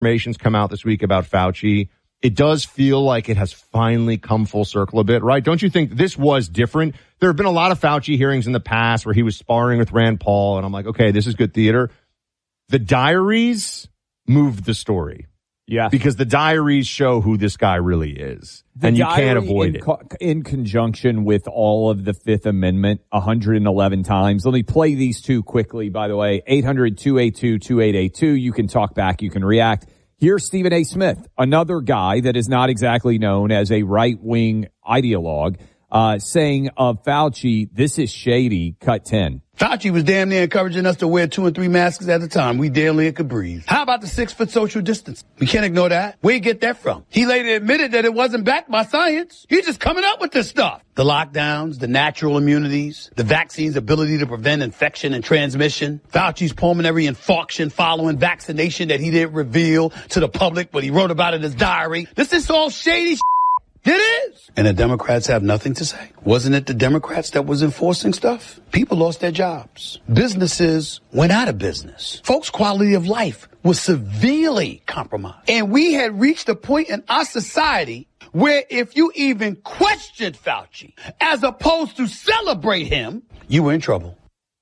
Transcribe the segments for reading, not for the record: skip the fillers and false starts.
information's come out this week about Fauci. It does feel like it has finally come full circle a bit, right? Don't you think this was different? There have been a lot of Fauci hearings in the past where he was sparring with Rand Paul, and I'm like, okay, this is good theater. The diaries moved the story. Yeah. Because the diaries show who this guy really is. And you can't avoid it. In conjunction with all of the Fifth Amendment 111 times. Let me play these two quickly, by the way. 800-282-2882. You can talk back. You can react. Here's Stephen A. Smith, another guy that is not exactly known as a right-wing ideologue, saying of Fauci, this is shady, cut 10. Fauci was damn near encouraging us to wear 2 and 3 masks at a time. We daily could breathe. How about the 6-foot social distance? We can't ignore that. Where'd you get that from? He later admitted that it wasn't backed by science. He's just coming up with this stuff. The lockdowns, the natural immunities, the vaccine's ability to prevent infection and transmission, Fauci's pulmonary infarction following vaccination that he didn't reveal to the public, but he wrote about it in his diary. This is all shady. It is. And the Democrats have nothing to say. Wasn't it the Democrats that was enforcing stuff? People lost their jobs. Businesses went out of business. Folks' quality of life was severely compromised. And we had reached a point in our society where if you even questioned Fauci as opposed to celebrate him, you were in trouble.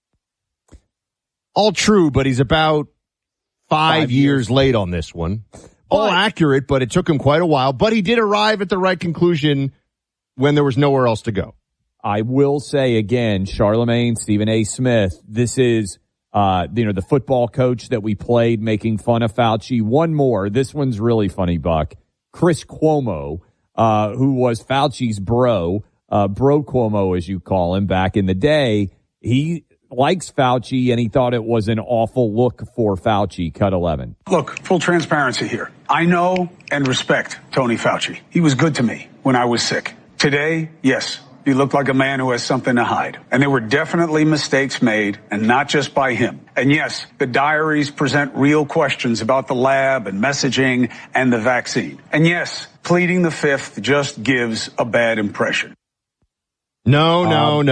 All true, but he's about 5 years late on this one. All accurate, but it took him quite a while. But he did arrive at the right conclusion when there was nowhere else to go. I will say again, Charlemagne, Stephen A. Smith, this is, the football coach that we played making fun of Fauci. One more. This one's really funny, Buck. Chris Cuomo, who was Fauci's bro Cuomo, as you call him, back in the day. He likes Fauci, and he thought it was an awful look for Fauci. Cut 11. Look, full transparency here. I know and respect Tony Fauci. He was good to me when I was sick. Today, yes, he looked like a man who has something to hide. And there were definitely mistakes made, and not just by him. And yes, the diaries present real questions about the lab and messaging and the vaccine. And yes, pleading the fifth just gives a bad impression. No,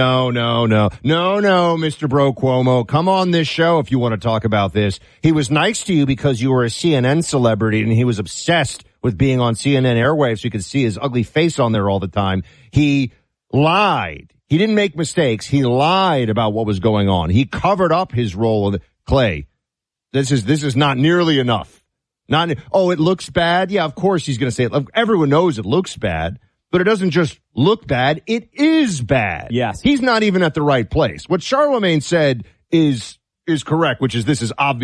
Mr. Bro Cuomo. Come on this show if you want to talk about this. He was nice to you because you were a CNN celebrity, and he was obsessed with being on CNN airwaves so you could see his ugly face on there all the time. He lied. He didn't make mistakes. He lied about what was going on. He covered up his role. Clay, this is not nearly enough. It looks bad. Yeah, of course he's going to say it. Everyone knows it looks bad. But it doesn't just look bad. It is bad. Yes. He's not even at the right place. What Charlemagne said is correct, which is this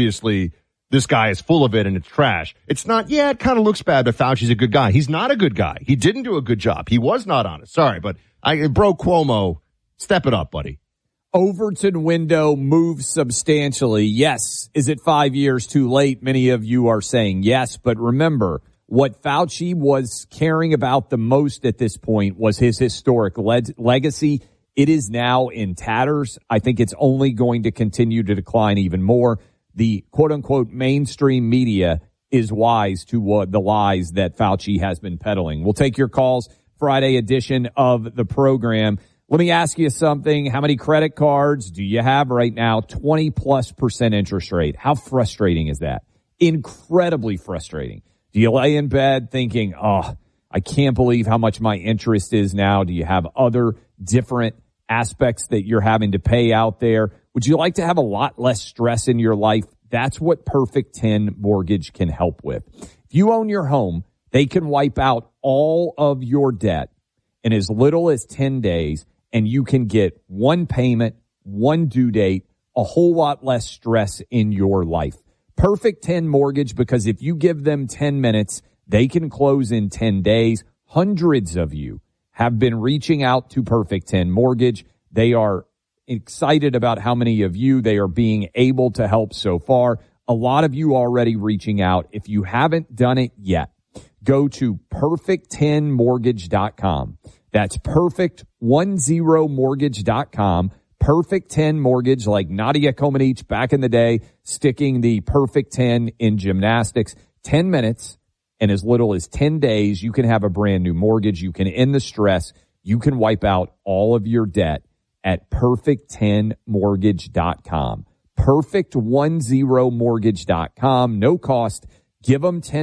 guy is full of it and it's trash. It's not, it kind of looks bad, but Fauci's a good guy. He's not a good guy. He didn't do a good job. He was not honest. Sorry, but Bro Cuomo, step it up, buddy. Overton window moves substantially. Yes. Is it 5 years too late? Many of you are saying yes, but remember, what Fauci was caring about the most at this point was his historic legacy. It is now in tatters. I think it's only going to continue to decline even more. The quote-unquote mainstream media is wise to the lies that Fauci has been peddling. We'll take your calls, Friday edition of the program. Let me ask you something. How many credit cards do you have right now? 20+% interest rate. How frustrating is that? Incredibly frustrating. Do you lay in bed thinking, I can't believe how much my interest is now? Do you have other different aspects that you're having to pay out there? Would you like to have a lot less stress in your life? That's what Perfect 10 Mortgage can help with. If you own your home, they can wipe out all of your debt in as little as 10 days, and you can get one payment, one due date, a whole lot less stress in your life. Perfect 10 Mortgage, because if you give them 10 minutes, they can close in 10 days. Hundreds of you have been reaching out to Perfect 10 Mortgage. They are excited about how many of you they are being able to help so far. A lot of you already reaching out. If you haven't done it yet, go to perfect10mortgage.com. That's perfect10mortgage.com. Perfect 10 Mortgage, like Nadia Comaneci back in the day, sticking the Perfect 10 in gymnastics. 10 minutes and as little as 10 days, you can have a brand new mortgage. You can end the stress. You can wipe out all of your debt at perfect10mortgage.com. Perfect10mortgage.com. No cost, Give them 10